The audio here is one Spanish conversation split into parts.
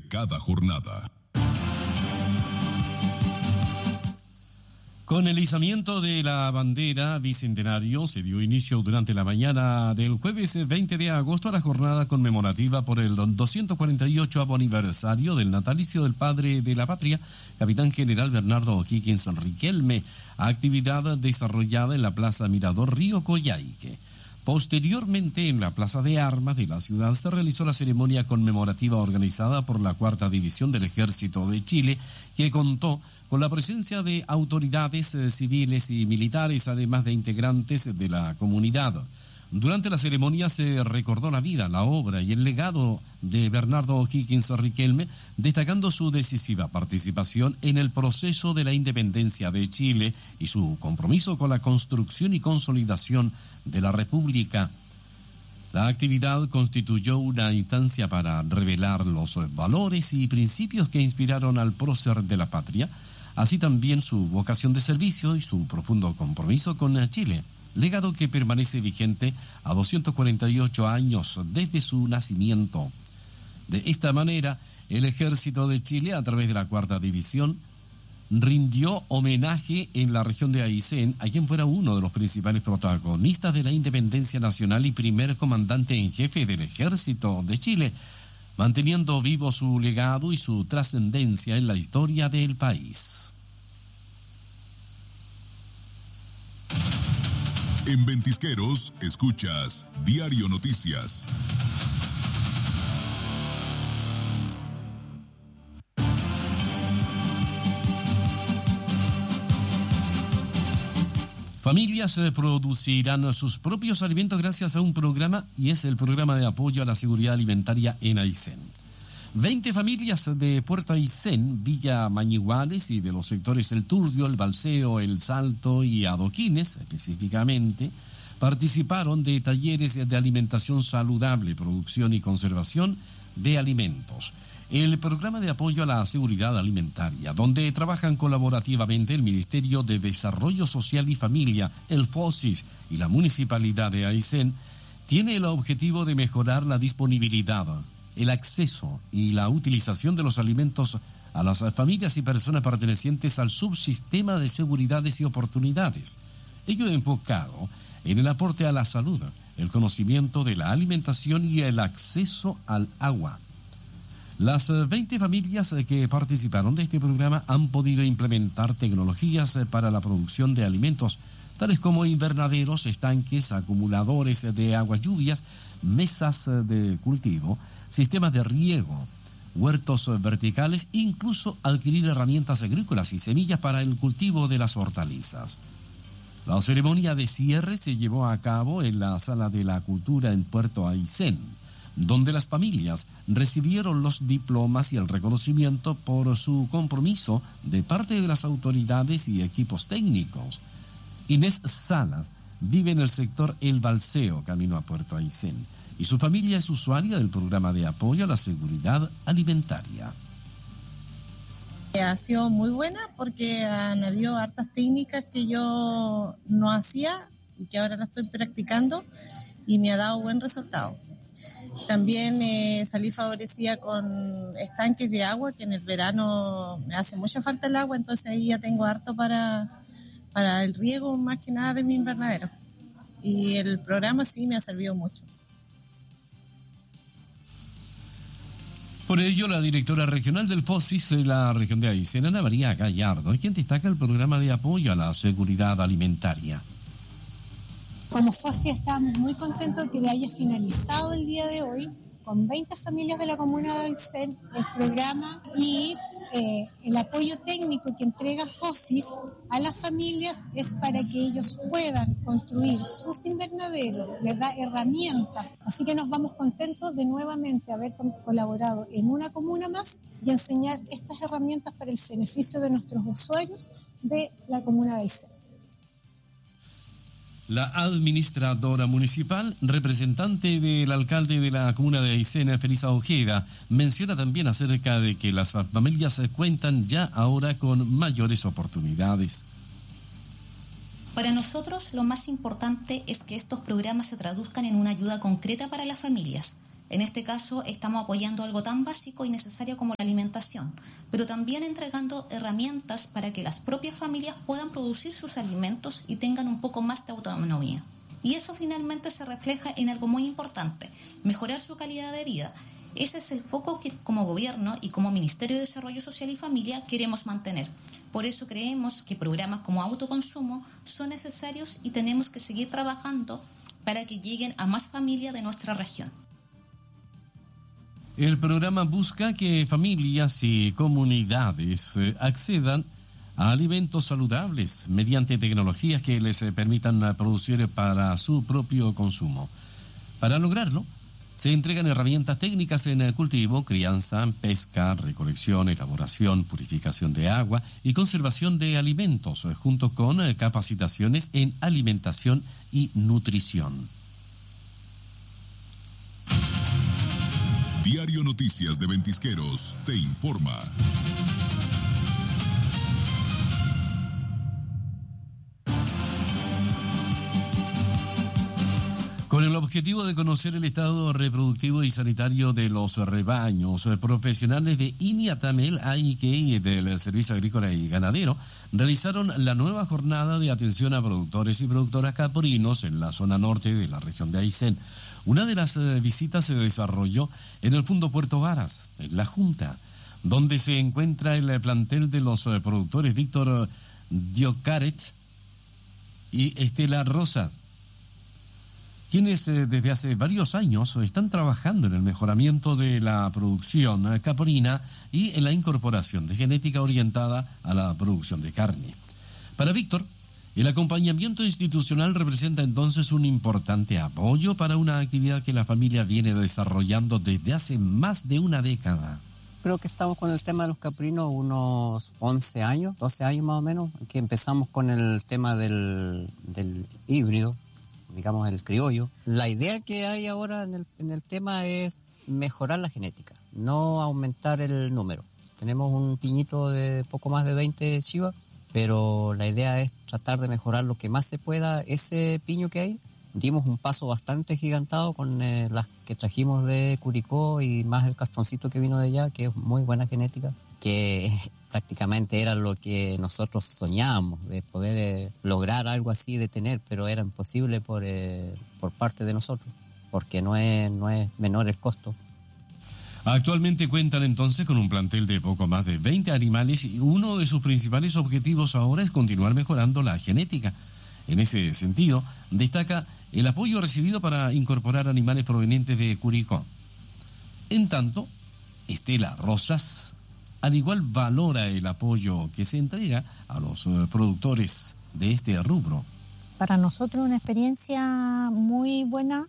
cada jornada. Con el izamiento de la bandera bicentenario se dio inicio durante la mañana del jueves 20 de agosto a la jornada conmemorativa por el 248º aniversario del natalicio del padre de la patria, capitán general Bernardo O'Higgins Riquelme, actividad desarrollada en la Plaza Mirador Río Coyhaique. Posteriormente, en la Plaza de Armas de la ciudad se realizó la ceremonia conmemorativa organizada por la 4ª División del Ejército de Chile, que contó con la presencia de autoridades civiles y militares, además de integrantes de la comunidad. Durante la ceremonia se recordó la vida, la obra y el legado de Bernardo O'Higgins Riquelme, destacando su decisiva participación en el proceso de la independencia de Chile y su compromiso con la construcción y consolidación de la República. La actividad constituyó una instancia para revelar los valores y principios que inspiraron al prócer de la patria, así también su vocación de servicio y su profundo compromiso con Chile, legado que permanece vigente a 248 años desde su nacimiento. De esta manera, el Ejército de Chile, a través de la 4ª División, rindió homenaje en la región de Aysén a quien fuera uno de los principales protagonistas de la independencia nacional y primer comandante en jefe del Ejército de Chile, manteniendo vivo su legado y su trascendencia en la historia del país. En Ventisqueros, escuchas Diario Noticias. Familias producirán sus propios alimentos gracias a un programa, y es el programa de apoyo a la seguridad alimentaria en Aysén. 20 familias de Puerto Aysén, Villa Mañiguales y de los sectores El Turbio, El Balseo, El Salto y Adoquines, específicamente, participaron de talleres de alimentación saludable, producción y conservación de alimentos. El programa de apoyo a la seguridad alimentaria, donde trabajan colaborativamente el Ministerio de Desarrollo Social y Familia, el FOSIS y la Municipalidad de Aysén, tiene el objetivo de mejorar la disponibilidad, el acceso y la utilización de los alimentos a las familias y personas pertenecientes al subsistema de seguridades y oportunidades. Ello enfocado en el aporte a la salud, el conocimiento de la alimentación y el acceso al agua. Las 20 familias que participaron de este programa han podido implementar tecnologías para la producción de alimentos, tales como invernaderos, estanques, acumuladores de aguas lluvias, mesas de cultivo, sistemas de riego, huertos verticales, incluso adquirir herramientas agrícolas y semillas para el cultivo de las hortalizas. La ceremonia de cierre se llevó a cabo en la Sala de la Cultura en Puerto Aysén, donde las familias recibieron los diplomas y el reconocimiento por su compromiso de parte de las autoridades y equipos técnicos. Inés Salas vive en el sector El Balseo, camino a Puerto Aysén, y su familia es usuaria del programa de apoyo a la seguridad alimentaria. Ha sido muy buena porque han habido hartas técnicas que yo no hacía y que ahora las estoy practicando y me ha dado buen resultado. También salí favorecida con estanques de agua, que en el verano me hace mucha falta el agua, entonces ahí ya tengo harto para el riego más que nada de mi invernadero. Y el programa sí me ha servido mucho. Por ello, la directora regional del FOSIS de la región de Aysén, Ana María Gallardo, es quien destaca el programa de apoyo a la seguridad alimentaria. Como FOSIS estamos muy contentos de que haya finalizado el día de hoy con 20 familias de la comuna de Aysén el programa y el apoyo técnico que entrega FOSIS a las familias es para que ellos puedan construir sus invernaderos, les da herramientas. Así que nos vamos contentos de nuevamente haber colaborado en una comuna más y enseñar estas herramientas para el beneficio de nuestros usuarios de la comuna de Aysén. La administradora municipal, representante del alcalde de la comuna de Aysén, Felisa Ojeda, menciona también acerca de que las familias cuentan ya ahora con mayores oportunidades. Para nosotros lo más importante es que estos programas se traduzcan en una ayuda concreta para las familias, En este caso estamos apoyando algo tan básico y necesario como la alimentación, pero también entregando herramientas para que las propias familias puedan producir sus alimentos y tengan un poco más de autonomía. Y eso finalmente se refleja en algo muy importante, mejorar su calidad de vida. Ese es el foco que como gobierno y como Ministerio de Desarrollo Social y Familia queremos mantener. Por eso creemos que programas como autoconsumo son necesarios y tenemos que seguir trabajando para que lleguen a más familias de nuestra región. El programa busca que familias y comunidades accedan a alimentos saludables mediante tecnologías que les permitan producir para su propio consumo. Para lograrlo, se entregan herramientas técnicas en cultivo, crianza, pesca, recolección, elaboración, purificación de agua y conservación de alimentos, junto con capacitaciones en alimentación y nutrición. Diario Noticias de Ventisqueros te informa. Con el objetivo de conocer el estado reproductivo y sanitario de los rebaños, profesionales de INIATAMEL, AIK y del Servicio Agrícola y Ganadero realizaron la nueva jornada de atención a productores y productoras caprinos en la zona norte de la región de Aysén. Una de las visitas se desarrolló en el Fundo Puerto Varas, en La Junta, donde se encuentra el plantel de los productores Víctor Diocaret y Estela Rosas, quienes desde hace varios años están trabajando en el mejoramiento de la producción caprina y en la incorporación de genética orientada a la producción de carne. Para Víctor, el acompañamiento institucional representa entonces un importante apoyo para una actividad que la familia viene desarrollando desde hace más de una década. Creo que estamos con el tema de los caprinos unos 11 años, 12 años más o menos, que empezamos con el tema del híbrido, digamos el criollo. La idea que hay ahora en el tema es mejorar la genética, no aumentar el número. Tenemos un piñito de poco más de 20 chivas, pero la idea es tratar de mejorar lo que más se pueda ese piño que hay. Dimos un paso bastante gigantado con las que trajimos de Curicó y más el castroncito que vino de allá, que es muy buena genética, que prácticamente era lo que nosotros soñábamos, de poder lograr algo así de tener, pero era imposible por parte de nosotros, porque no es menor el costo. Actualmente cuentan entonces con un plantel de poco más de 20 animales y uno de sus principales objetivos ahora es continuar mejorando la genética. En ese sentido, destaca el apoyo recibido para incorporar animales provenientes de Curicó. En tanto, Estela Rosas, al igual, valora el apoyo que se entrega a los productores de este rubro. Para nosotros una experiencia muy buena.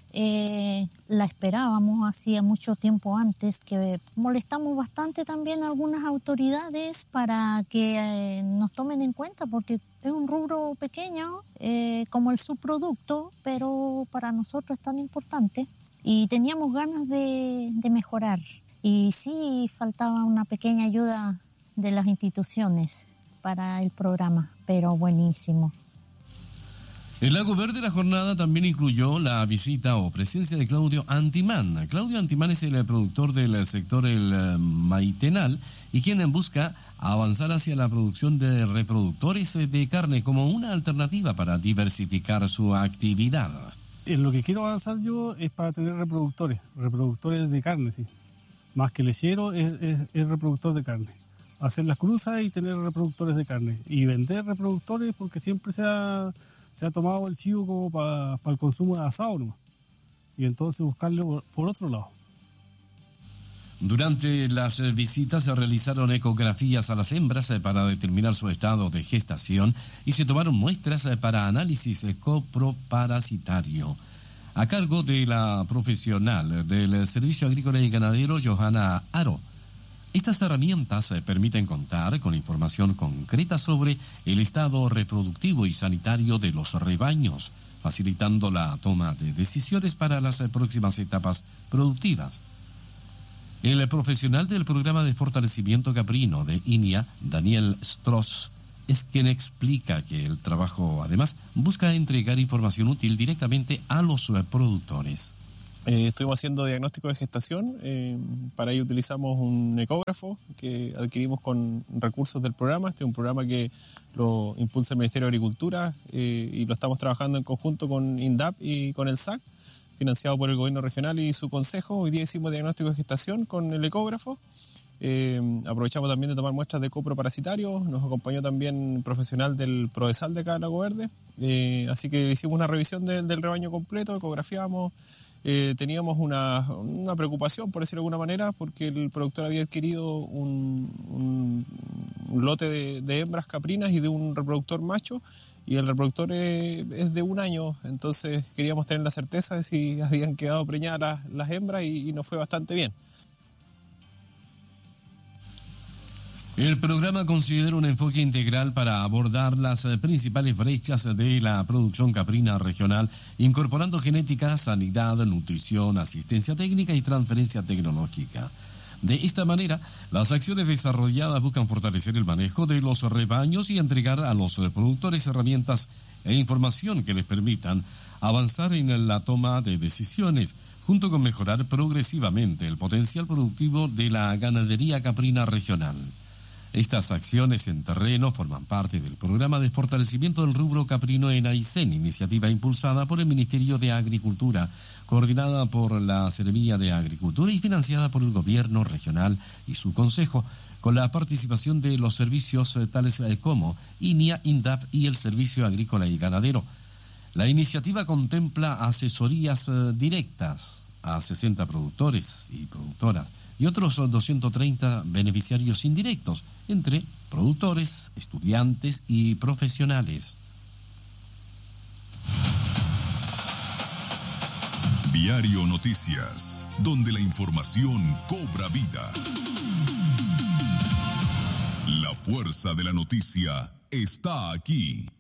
La esperábamos hacía mucho tiempo antes, que molestamos bastante también a algunas autoridades para que nos tomen en cuenta, porque es un rubro pequeño como el subproducto, pero para nosotros es tan importante y teníamos ganas de mejorar. Y sí faltaba una pequeña ayuda de las instituciones para el programa, pero buenísimo. El Lago Verde, la jornada también incluyó la visita o presencia de Claudio Antimán. Claudio Antimán es el productor del sector El Maitenal y quien busca avanzar hacia la producción de reproductores de carne como una alternativa para diversificar su actividad. Lo que quiero avanzar yo es para tener reproductores de carne, sí. Más que lechero es reproductor de carne. Hacer las cruzas y tener reproductores de carne. Y vender reproductores porque siempre se ha tomado el chivo como para el consumo de asado nomás. Y entonces buscarlo por otro lado. Durante las visitas se realizaron ecografías a las hembras para determinar su estado de gestación y se tomaron muestras para análisis coproparasitario. A cargo de la profesional del Servicio Agrícola y Ganadero, Johanna Aro. Estas herramientas permiten contar con información concreta sobre el estado reproductivo y sanitario de los rebaños, facilitando la toma de decisiones para las próximas etapas productivas. El profesional del programa de fortalecimiento caprino de INIA, Daniel Stross, es quien explica que el trabajo, además, busca entregar información útil directamente a los productores. Estuvimos haciendo diagnóstico de gestación. Para ello utilizamos un ecógrafo que adquirimos con recursos del programa. Este es un programa que lo impulsa el Ministerio de Agricultura y lo estamos trabajando en conjunto con INDAP y con el SAC, financiado por el gobierno regional y su consejo. Hoy día hicimos diagnóstico de gestación con el ecógrafo. Aprovechamos también de tomar muestras de coproparasitario. Nos acompañó también un profesional del Prodesal de acá de Lago Verde. Así que hicimos una revisión del rebaño completo, ecografiamos. Teníamos una preocupación, por decirlo de alguna manera, porque el productor había adquirido un lote de hembras caprinas y de un reproductor macho, y el reproductor es de 1 año, entonces queríamos tener la certeza de si habían quedado preñadas las hembras y nos fue bastante bien. El programa considera un enfoque integral para abordar las principales brechas de la producción caprina regional, incorporando genética, sanidad, nutrición, asistencia técnica y transferencia tecnológica. De esta manera, las acciones desarrolladas buscan fortalecer el manejo de los rebaños y entregar a los productores herramientas e información que les permitan avanzar en la toma de decisiones, junto con mejorar progresivamente el potencial productivo de la ganadería caprina regional. Estas acciones en terreno forman parte del programa de fortalecimiento del rubro caprino en Aysén, iniciativa impulsada por el Ministerio de Agricultura, coordinada por la Seremía de Agricultura y financiada por el Gobierno regional y su Consejo, con la participación de los servicios tales como INIA, INDAP y el Servicio Agrícola y Ganadero. La iniciativa contempla asesorías directas a 60 productores y productoras y otros 230 beneficiarios indirectos, entre productores, estudiantes y profesionales. Diario Noticias, donde la información cobra vida. La fuerza de la noticia está aquí.